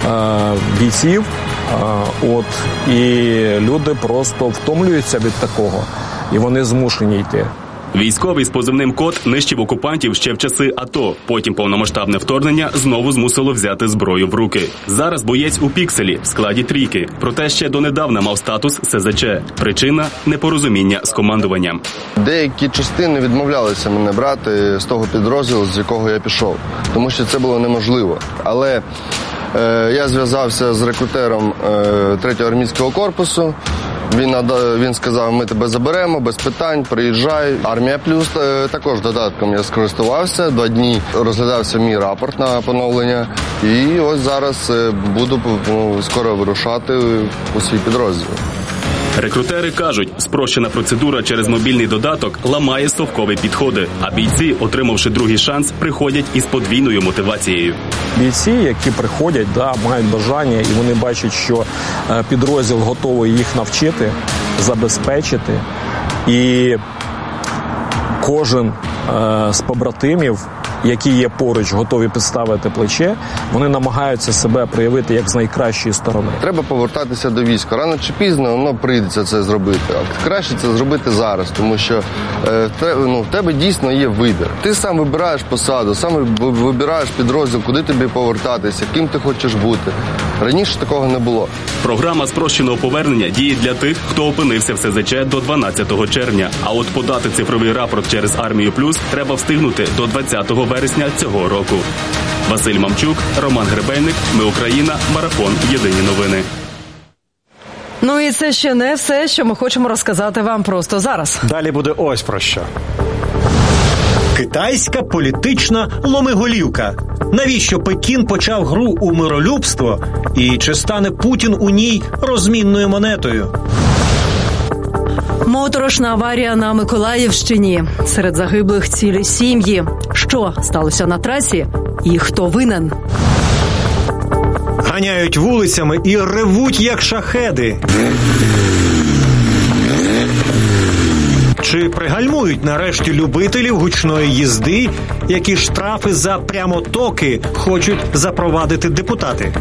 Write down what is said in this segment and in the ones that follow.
бійців, і люди просто втомлюються від такого, і вони змушені йти. Військовий з позивним «Кот» нищив окупантів ще в часи АТО. Потім повномасштабне вторгнення знову змусило взяти зброю в руки. Зараз боєць у «Пікселі» в складі «Трійки». Проте ще донедавна мав статус СЗЧ. Причина – непорозуміння з командуванням. Деякі частини відмовлялися мене брати з того підрозділу, з якого я пішов. Тому що це було неможливо. Але я зв'язався з рекрутером 3-го армійського корпусу. Він сказав, ми тебе заберемо, без питань, приїжджай. Армія Плюс також додатком я скористувався. 2 дні розглядався мій рапорт на поновлення. І ось зараз буду скоро вирушати у свій підрозділ. Рекрутери кажуть, спрощена процедура через мобільний додаток ламає совкові підходи, а бійці, отримавши другий шанс, приходять із подвійною мотивацією. Бійці, які приходять, мають бажання, і вони бачать, що підрозділ готовий їх навчити, забезпечити, і кожен з побратимів, які є поруч, готові підставити плече, вони намагаються себе проявити як з найкращої сторони. Треба повертатися до війська. Рано чи пізно прийдеться це зробити. А краще це зробити зараз, тому що в тебе дійсно є вибір. Ти сам вибираєш посаду, сам вибираєш підрозділ, куди тобі повертатися, ким ти хочеш бути. Раніше такого не було. Програма спрощеного повернення діє для тих, хто опинився в СЗЧ до 12 червня. А от подати цифровий рапорт через Армію Плюс треба встигнути до 20 вересня цього року. Василь Мамчук, Роман Гребельник, Ми Україна, Марафон, Єдині новини. Ну і це ще не все, що ми хочемо розказати вам просто зараз. Далі буде ось про що. Китайська політична ломиголівка. Навіщо Пекін почав гру у миролюбство? І чи стане Путін у ній розмінною монетою? Моторошна аварія на Миколаївщині. Серед загиблих цілі сім'ї. Що сталося на трасі і хто винен? Ганяють вулицями і ревуть, як шахеди. Чи пригальмують нарешті любителів гучної їзди, які штрафи за прямотоки хочуть запровадити депутати?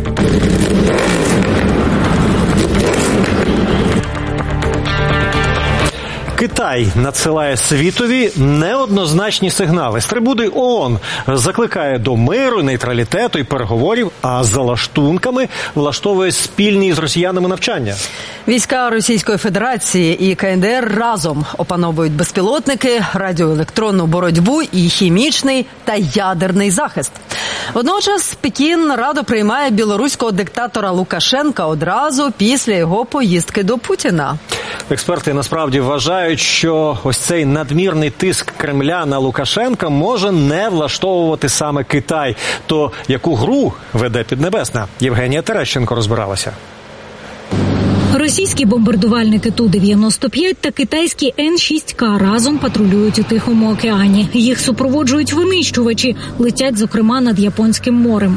Китай надсилає світові неоднозначні сигнали. З трибуни ООН закликає до миру, нейтралітету і переговорів, а за лаштунками влаштовує спільні з росіянами навчання. Війська Російської Федерації і КНДР разом опановують безпілотники, радіоелектронну боротьбу і хімічний та ядерний захист. Водночас Пекін радо приймає білоруського диктатора Лукашенка одразу після його поїздки до Путіна. Експерти насправді вважають, що ось цей надмірний тиск Кремля на Лукашенка може не влаштовувати саме Китай. То яку гру веде Піднебесна? Євгенія Терещенко розбиралася. Російські бомбардувальники Ту-95 та китайські Н-6К разом патрулюють у Тихому океані. Їх супроводжують винищувачі, летять, зокрема, над Японським морем.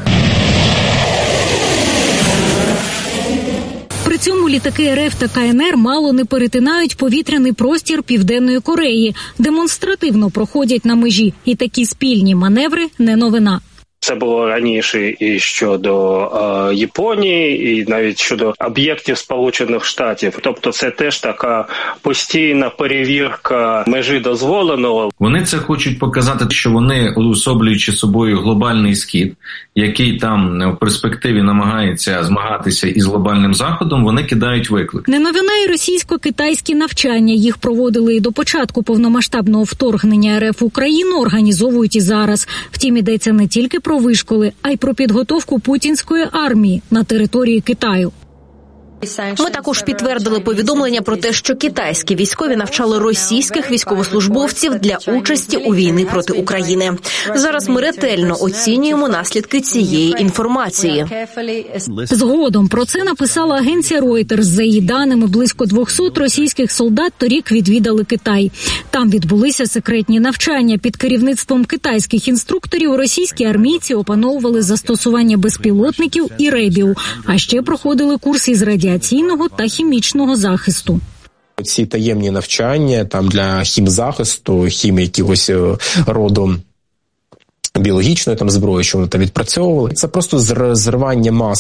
При цьому літаки РФ та КНР мало не перетинають повітряний простір Південної Кореї, демонстративно проходять на межі. І такі спільні маневри – не новина. Це було раніше і щодо Японії, і навіть щодо об'єктів Сполучених Штатів. Тобто це теж така постійна перевірка межі дозволеного. Вони це хочуть показати, що вони, уособлюючи собою глобальний схід, який там в перспективі намагається змагатися із глобальним Заходом, вони кидають виклик. Не новина і російсько-китайські навчання. Їх проводили і до початку повномасштабного вторгнення РФ в Україну, організовують і зараз. Втім, йдеться не тільки про вишколи, а й про підготовку путінської армії на території Китаю. Ми також підтвердили повідомлення про те, що китайські військові навчали російських військовослужбовців для участі у війні проти України. Зараз ми ретельно оцінюємо наслідки цієї інформації. Згодом про це написала агенція Reuters. За її даними, близько 200 російських солдат торік відвідали Китай. Там відбулися секретні навчання. Під керівництвом китайських інструкторів російські армійці опановували застосування безпілотників і ребів, а ще проходили курс із радіаційного та хімічного захисту. Ці таємні навчання там для хімзахисту, якогось роду біологічної там зброї, що вони там відпрацьовували, це просто зривання мас